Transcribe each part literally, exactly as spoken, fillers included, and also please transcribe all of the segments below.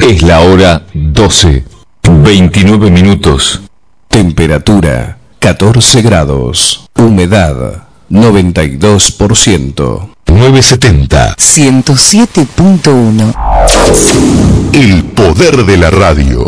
Es la hora doce, veintinueve minutos. Temperatura catorce grados. Humedad noventa y dos por ciento. novecientos setenta. ciento siete punto uno. El poder de la radio.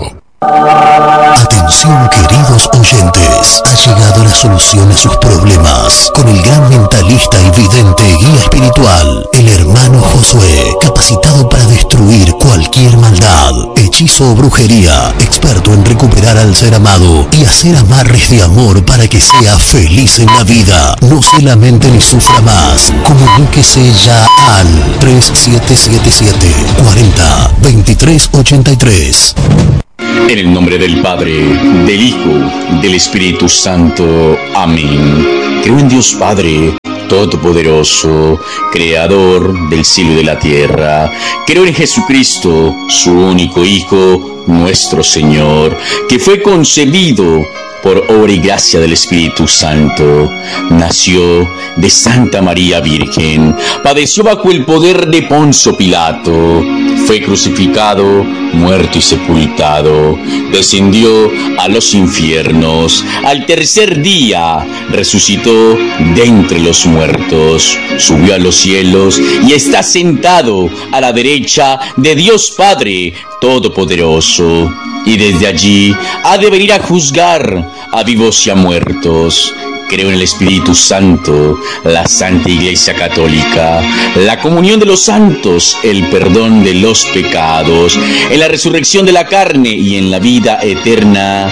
Atención, queridos oyentes, ha llegado la solución a sus problemas con el gran mentalista y vidente guía espiritual, el hermano Josué, capacitado para destruir cualquier maldad, hechizo o brujería, experto en recuperar al ser amado y hacer amarres de amor para que sea feliz en la vida, no se lamente ni sufra más. Comuníquese ya al tres siete siete siete, cuarenta, veintitrés ochenta y tres. En el nombre del Padre, del Hijo, del Espíritu Santo. Amén. Creo en Dios Padre Todopoderoso, Creador del cielo y de la tierra. Creo en Jesucristo, su único Hijo, nuestro Señor, que fue concebido por obra y gracia del Espíritu Santo. Nació de Santa María Virgen, padeció bajo el poder de Poncio Pilato, fue crucificado, muerto y sepultado, descendió a los infiernos, al tercer día resucitó de entre los muertos, subió a los cielos y está sentado a la derecha de Dios Padre Todopoderoso, y desde allí ha de venir a juzgar a vivos y a muertos. Creo en el Espíritu Santo, la Santa Iglesia Católica, la comunión de los santos, el perdón de los pecados, en la resurrección de la carne y en la vida eterna.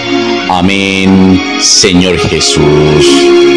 Amén, Señor Jesús.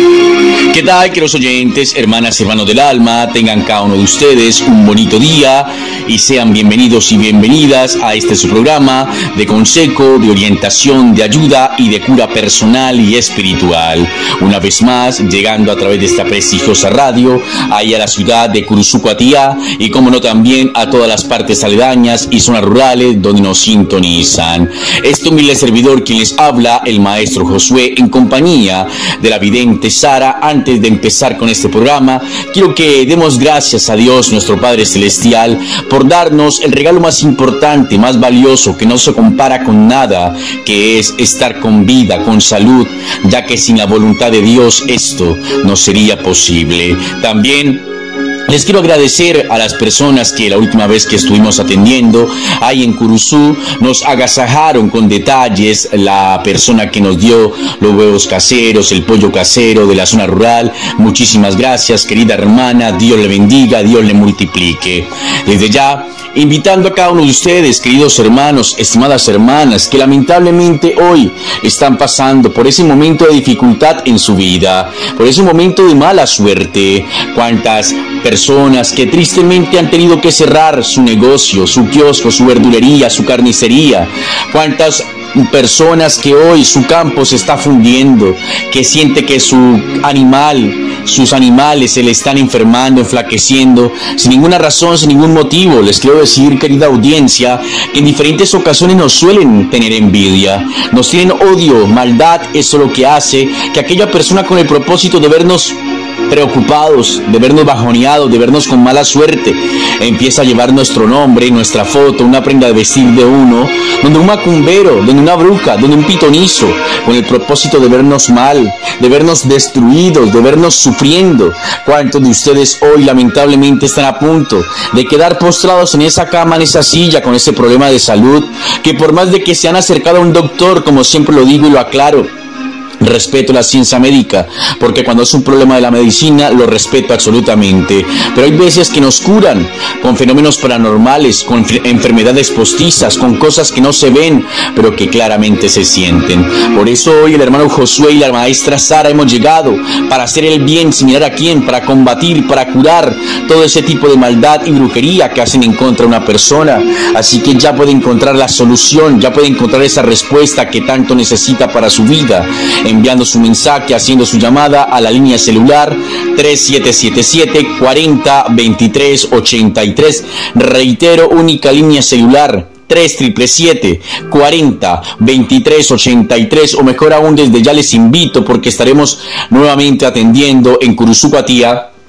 ¿Qué tal, queridos oyentes, hermanas, hermanos del alma? Tengan cada uno de ustedes un bonito día y sean bienvenidos y bienvenidas a este su programa de consejo, de orientación, de ayuda y de cura personal y espiritual. Una vez más, llegando a través de esta prestigiosa radio, ahí a la ciudad de Curuzucuatía y, como no, también a todas las partes aledañas y zonas rurales donde nos sintonizan. Este humilde servidor quien les habla, el maestro Josué, en compañía de la vidente Sara. Antes de empezar con este programa, quiero que demos gracias a Dios, nuestro Padre Celestial, por darnos el regalo más importante, más valioso, que no se compara con nada, que es estar con vida, con salud, ya que sin la voluntad de Dios esto no sería posible. También les quiero agradecer a las personas que la última vez que estuvimos atendiendo ahí en Curuzú nos agasajaron con detalles. La persona que nos dio los huevos caseros, el pollo casero de la zona rural, muchísimas gracias, querida hermana. Dios le bendiga, Dios le multiplique. Desde ya, invitando a cada uno de ustedes, queridos hermanos, estimadas hermanas, que lamentablemente hoy están pasando por ese momento de dificultad en su vida, por ese momento de mala suerte. Cuántas personas que tristemente han tenido que cerrar su negocio, su kiosco, su verdulería, su carnicería. Cuántas personas que hoy su campo se está fundiendo, que siente que su animal, sus animales se le están enfermando, enflaqueciendo, sin ninguna razón, sin ningún motivo. Les quiero decir, querida audiencia, que en diferentes ocasiones nos suelen tener envidia, nos tienen odio, maldad. Eso es lo que hace que aquella persona, con el propósito de vernos preocupados, de vernos bajoneados, de vernos con mala suerte, empieza a llevar nuestro nombre, nuestra foto, una prenda de vestir de uno, donde un macumbero, donde una bruja, donde un pitonizo, con el propósito de vernos mal, de vernos destruidos, de vernos sufriendo. ¿Cuántos de ustedes hoy lamentablemente están a punto de quedar postrados en esa cama, en esa silla, con ese problema de salud, que por más de que se han acercado a un doctor, como siempre lo digo y lo aclaro, respeto la ciencia médica, porque cuando es un problema de la medicina lo respeto absolutamente, pero hay veces que nos curan con fenómenos paranormales, con enfermedades postizas, con cosas que no se ven pero que claramente se sienten. Por eso hoy el hermano Josué y la maestra Sara hemos llegado para hacer el bien sin mirar a quién, para combatir, para curar todo ese tipo de maldad y brujería que hacen en contra de una persona. Así que ya puede encontrar la solución, ya puede encontrar esa respuesta que tanto necesita para su vida, enviando su mensaje, haciendo su llamada a la línea celular tres siete siete siete, cuarenta, veintitrés ochenta y tres. Reitero, única línea celular tres siete siete, cuarenta, veintitrés ochenta y tres, o mejor aún, desde ya les invito, porque estaremos nuevamente atendiendo en Curuzucuatía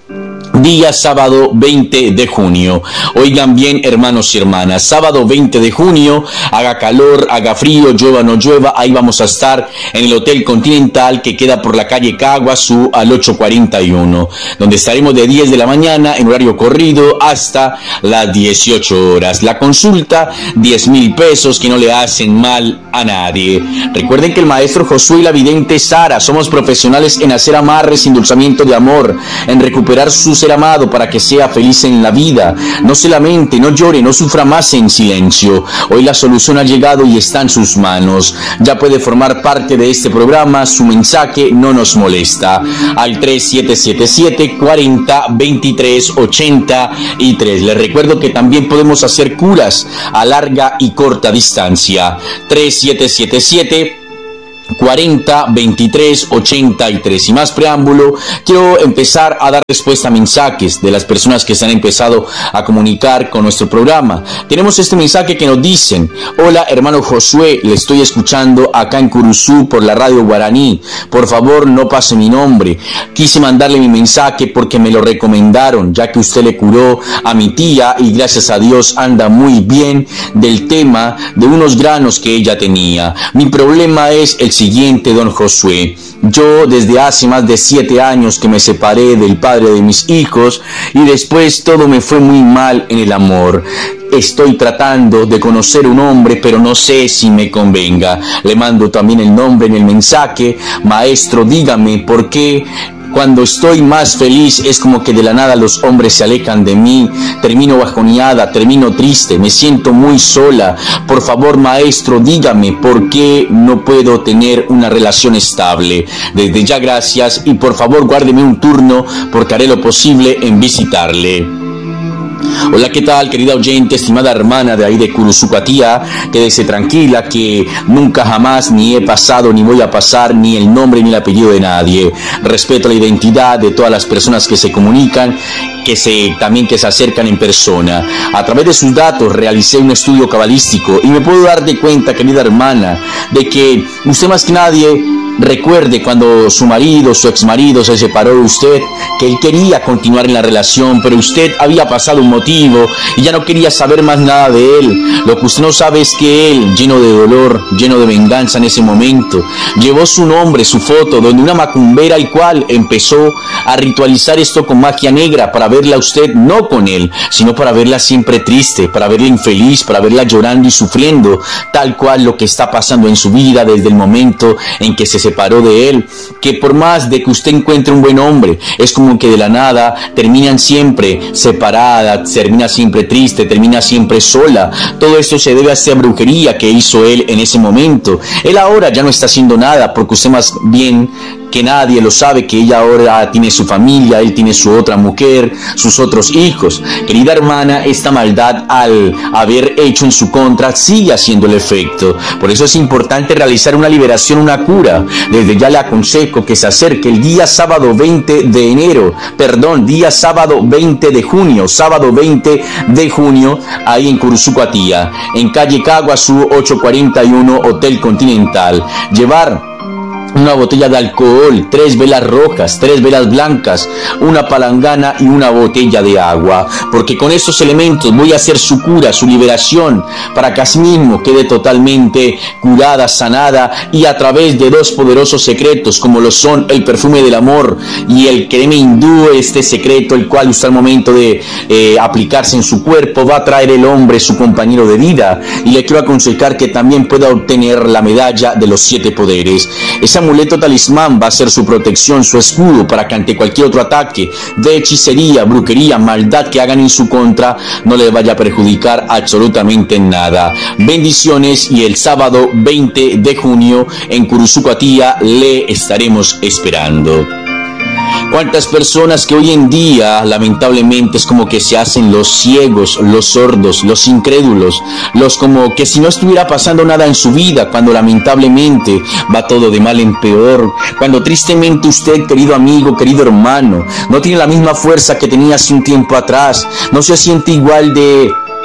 Día sábado veinte de junio. Oigan bien, hermanos y hermanas, sábado veinte de junio, haga calor, haga frío, llueva o no llueva, ahí vamos a estar en el Hotel Continental que queda por la calle Caguazú al ocho cuarenta y uno, donde estaremos de diez de la mañana en horario corrido hasta las dieciocho horas. La consulta, diez mil pesos que no le hacen mal a nadie. Recuerden que el maestro Josué y la vidente Sara somos profesionales en hacer amarres, endulzamiento de amor, en recuperar sus ser amado para que sea feliz en la vida. No se lamente, no llore, no sufra más en silencio. Hoy la solución ha llegado y está en sus manos. Ya puede formar parte de este programa. Su mensaje no nos molesta. Al tres siete siete siete, cuarenta, veintitrés, ochenta y tres. Les recuerdo que también podemos hacer curas a larga y corta distancia. tres siete siete siete, cuarenta, veintitrés, ochenta y tres. Y más preámbulo, quiero empezar a dar respuesta a mensajes de las personas que se han empezado a comunicar con nuestro programa. Tenemos este mensaje que nos dicen: hola hermano Josué, le estoy escuchando acá en Curuzú por la radio guaraní, por favor no pase mi nombre. Quise mandarle mi mensaje porque me lo recomendaron, ya que usted le curó a mi tía y gracias a Dios anda muy bien del tema de unos granos que ella tenía. Mi problema es el siguiente, don Josué. Yo desde hace más de siete años que me separé del padre de mis hijos y después todo me fue muy mal en el amor. Estoy tratando de conocer un hombre, pero no sé si me convenga. Le mando también el nombre en el mensaje. Maestro, dígame por qué cuando estoy más feliz es como que de la nada los hombres se alejan de mí, termino bajoneada, termino triste, me siento muy sola. Por favor, maestro, dígame por qué no puedo tener una relación estable. Desde ya gracias y por favor guárdeme un turno porque haré lo posible en visitarle. Hola, ¿qué tal, querida oyente, estimada hermana de ahí de Curuzucatía? Quédese tranquila que nunca jamás ni he pasado ni voy a pasar ni el nombre ni el apellido de nadie. Respeto la identidad de todas las personas que se comunican, que se también que se acercan en persona. A través de sus datos realicé un estudio cabalístico y me puedo dar de cuenta, querida hermana, de que usted más que nadie recuerde cuando su marido, su exmarido se separó de usted, que él quería continuar en la relación, pero usted había pasado un motivo y ya no quería saber más nada de él. Lo que usted no sabe es que él, lleno de dolor, lleno de venganza en ese momento, llevó su nombre, su foto, donde una macumbera el cual empezó a ritualizar esto con magia negra para verla a usted no con él, sino para verla siempre triste, para verla infeliz, para verla llorando y sufriendo, tal cual lo que está pasando en su vida desde el momento en que se separó de él. Que por más de que usted encuentre un buen hombre, es como que de la nada terminan siempre separadas, termina siempre triste, termina siempre sola. Todo esto se debe a esa brujería que hizo él en ese momento. Él ahora ya no está haciendo nada porque usted más bien que nadie lo sabe que ella ahora tiene su familia, él tiene su otra mujer, sus otros hijos. Querida hermana, esta maldad al haber hecho en su contra sigue haciendo el efecto. Por eso es importante realizar una liberación, una cura. Desde ya le aconsejo que se acerque el día sábado veinte de enero, perdón, día sábado veinte de junio, sábado veinte de junio, ahí en Curuzucatía, en calle Caguazú ocho cuarenta y uno, Hotel Continental. Llevar una botella de alcohol, tres velas rojas, tres velas blancas, una palangana y una botella de agua, porque con estos elementos voy a hacer su cura, su liberación, para que así mismo quede totalmente curada, sanada, y a través de dos poderosos secretos como lo son el perfume del amor y el crema hindú, este secreto el cual usted al momento de eh, aplicarse en su cuerpo va a traer el hombre su compañero de vida. Y le quiero aconsejar que también pueda obtener la medalla de los siete poderes. Ese amuleto talismán va a ser su protección, su escudo, para que ante cualquier otro ataque de hechicería, brujería, maldad que hagan en su contra, no le vaya a perjudicar absolutamente nada. Bendiciones, y el sábado veinte de junio en Curuzucatía le estaremos esperando. Cuántas personas que hoy en día lamentablemente es como que se hacen los ciegos, los sordos, los incrédulos, los como que si no estuviera pasando nada en su vida, cuando lamentablemente va todo de mal en peor, cuando tristemente usted, querido amigo, querido hermano, no tiene la misma fuerza que tenía hace un tiempo atrás, no se siente igual de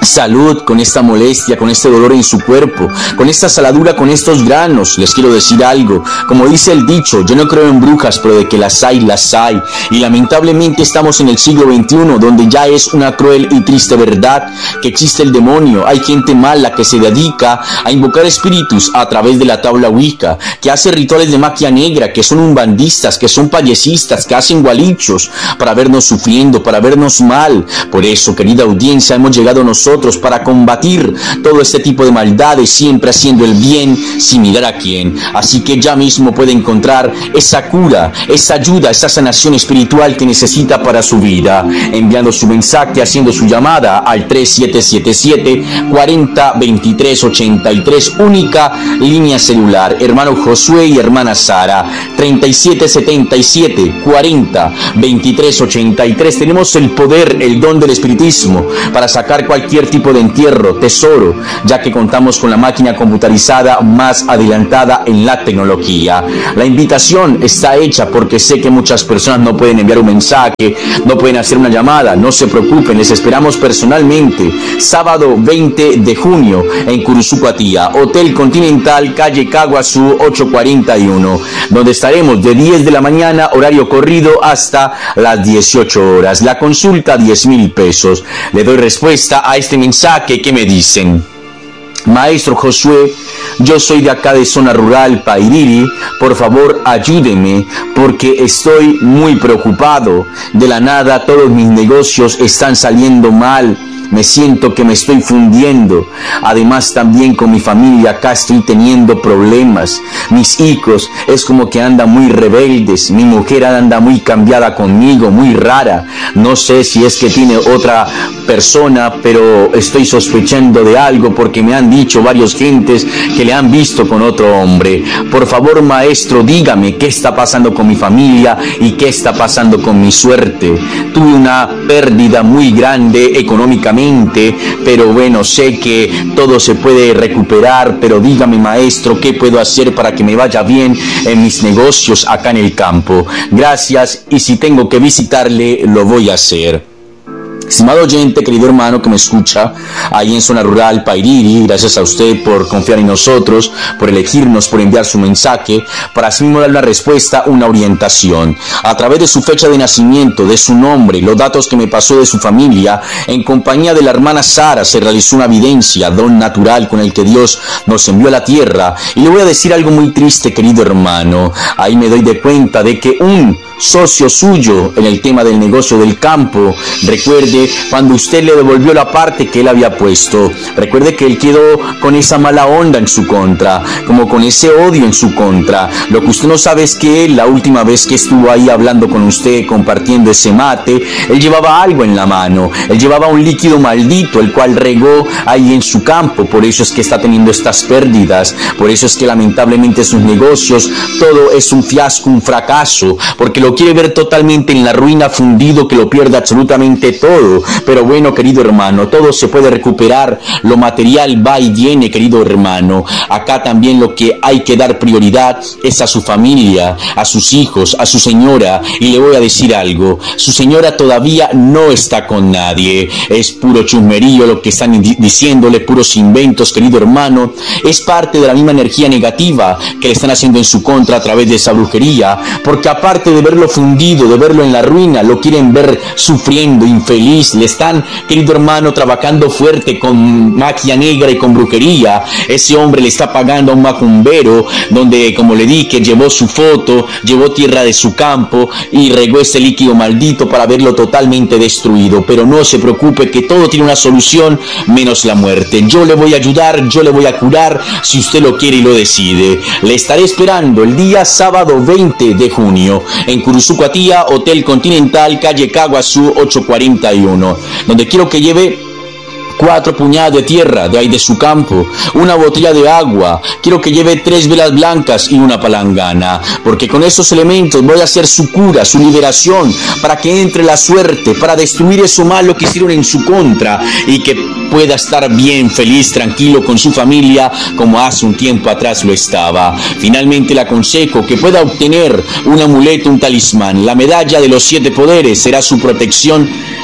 salud, con esta molestia, con este dolor en su cuerpo, con esta saladura, con estos granos. Les quiero decir algo, como dice el dicho, yo no creo en brujas, pero de que las hay, las hay. Y lamentablemente estamos en el siglo veintiuno, donde ya es una cruel y triste verdad que existe el demonio. Hay gente mala que se dedica a invocar espíritus a través de la tabla Wicca, que hace rituales de magia negra, que son umbandistas, que son payesistas, que hacen gualichos para vernos sufriendo, para vernos mal. Por eso, querida audiencia, hemos llegado nosotros para combatir todo este tipo de maldades, siempre haciendo el bien sin mirar a quién. Así que ya mismo puede encontrar esa cura, esa ayuda, esa sanación espiritual que necesita para su vida, enviando su mensaje, haciendo su llamada al tres siete siete siete, cuatro cero, veintitrés ochenta y tres, única línea celular. Hermano Josué y hermana Sara, treinta y siete setenta y siete, cuarenta, veintitrés ochenta y tres. Tenemos el poder, el don del espiritismo para sacar cualquier tipo de entierro, tesoro, ya que contamos con la máquina computarizada más adelantada en la tecnología. La invitación está hecha porque sé que muchas personas no pueden enviar un mensaje, no pueden hacer una llamada. No se preocupen, les esperamos personalmente, sábado veinte de junio en Curuzucuatía, Hotel Continental, calle Caguazú ochocientos cuarenta y uno, donde estaremos de diez de la mañana, horario corrido, hasta las dieciocho horas. La consulta, diez mil pesos. Le doy respuesta a este mensaje que me dicen: Maestro Josué, yo soy de acá de zona rural, Pairiri, por favor ayúdeme porque estoy muy preocupado. De la nada todos mis negocios están saliendo mal. Me siento que me estoy fundiendo. Además también con mi familia acá estoy teniendo problemas. Mis hijos es como que andan muy rebeldes. Mi mujer anda muy cambiada conmigo, muy rara. No sé si es que tiene otra persona, pero estoy sospechando de algo porque me han dicho varios gentes que le han visto con otro hombre. Por favor, maestro, dígame qué está pasando con mi familia y qué está pasando con mi suerte. Tuve una pérdida muy grande económicamente, pero bueno, sé que todo se puede recuperar, pero dígame, maestro, ¿qué puedo hacer para que me vaya bien en mis negocios acá en el campo? Gracias, y si tengo que visitarle, lo voy a hacer. Estimado oyente, querido hermano que me escucha ahí en zona rural, Pairiri, gracias a usted por confiar en nosotros, por elegirnos, por enviar su mensaje, para así mismo dar una respuesta, una orientación. A través de su fecha de nacimiento, de su nombre, los datos que me pasó de su familia, en compañía de la hermana Sara, se realizó una evidencia, don natural con el que Dios nos envió a la tierra. Y le voy a decir algo muy triste, querido hermano. Ahí me doy de cuenta de que un socio suyo en el tema del negocio del campo, recuerde cuando usted le devolvió la parte que él había puesto, recuerde que él quedó con esa mala onda en su contra, como con ese odio en su contra. Lo que usted no sabe es que él, la última vez que estuvo ahí hablando con usted, compartiendo ese mate, él llevaba algo en la mano, él llevaba un líquido maldito, el cual regó ahí en su campo. Por eso es que está teniendo estas pérdidas, por eso es que lamentablemente sus negocios, todo es un fiasco, un fracaso, porque lo quiere ver totalmente en la ruina, fundido, que lo pierda absolutamente todo. Pero bueno, querido hermano, todo se puede recuperar, lo material va y viene, querido hermano. Acá también lo que hay que dar prioridad es a su familia, a sus hijos, a su señora. Y le voy a decir algo, su señora todavía no está con nadie, es puro chusmerío lo que están diciéndole, puros inventos, querido hermano. Es parte de la misma energía negativa que le están haciendo en su contra a través de esa brujería, porque aparte de verlo fundido, de verlo en la ruina, lo quieren ver sufriendo, infeliz. Le están, querido hermano, trabajando fuerte con magia negra y con brujería. Ese hombre le está pagando a un macumbero, donde, como le dije, llevó su foto, llevó tierra de su campo y regó ese líquido maldito para verlo totalmente destruido. Pero no se preocupe, que todo tiene una solución, menos la muerte. Yo le voy a ayudar, yo le voy a curar, si usted lo quiere y lo decide. Le estaré esperando el día sábado veinte de junio en Curuzucuatía, Hotel Continental, calle Caguazú ochocientos cuarenta y uno, donde quiero que lleve cuatro puñadas de tierra de ahí de su campo, una botella de agua, quiero que lleve tres velas blancas y una palangana, porque con esos elementos voy a hacer su cura, su liberación, para que entre la suerte, para destruir eso malo que hicieron en su contra y que pueda estar bien, feliz, tranquilo con su familia, como hace un tiempo atrás lo estaba. Finalmente le aconsejo que pueda obtener un amuleto, un talismán. La medalla de los siete poderes será su protección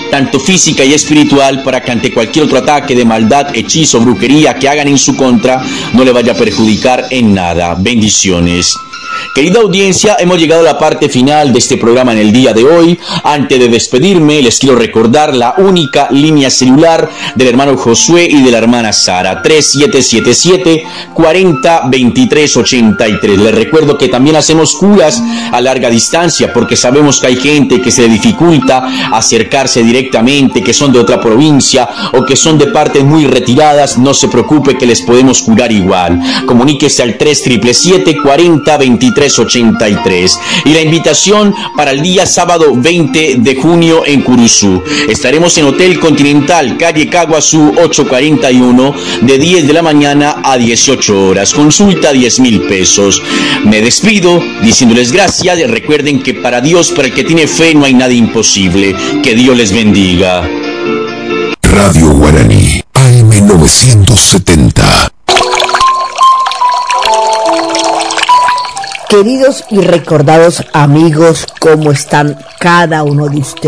tanto física y espiritual, para que ante cualquier otro ataque de maldad, hechizo, brujería que hagan en su contra, no le vaya a perjudicar en nada. Bendiciones. Querida audiencia, hemos llegado a la parte final de este programa en el día de hoy. Antes de despedirme, les quiero recordar la única línea celular del hermano Josué y de la hermana Sara, tres siete siete siete, cuatro cero, dos tres ocho tres. Les recuerdo que también hacemos curas a larga distancia, porque sabemos que hay gente que se le dificulta acercarse directamente, que son de otra provincia o que son de partes muy retiradas. No se preocupe, que les podemos curar igual. Comuníquese al tres siete siete, cuatro cero, dos tres ocho tres. Y la invitación para el día sábado veinte de junio en Curuzú. Estaremos en Hotel Continental, calle Caguazú ochocientos cuarenta y uno, de diez de la mañana a dieciocho horas. Consulta diez mil pesos. Me despido diciéndoles gracias. Recuerden que para Dios, para el que tiene fe, no hay nada imposible. Que Dios les bendiga. Radio Guaraní, A M novecientos setenta. Queridos y recordados amigos, ¿cómo están cada uno de ustedes?